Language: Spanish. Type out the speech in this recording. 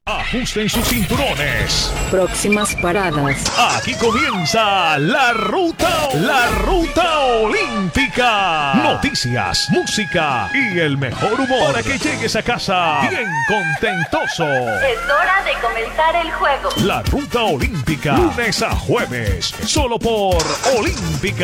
Ajusten sus cinturones. Próximas paradas. Aquí comienza la ruta olímpica. Noticias, música y el mejor humor para que llegues a casa bien contentoso. Es hora de comenzar el juego. La ruta olímpica, lunes a jueves, solo por Olímpica.